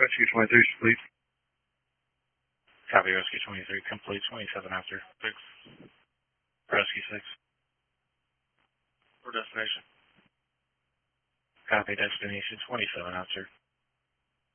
Rescue 23, please. Copy, Rescue 23, complete 27 after 6. Rescue 6. For destination. Copy, destination 27 after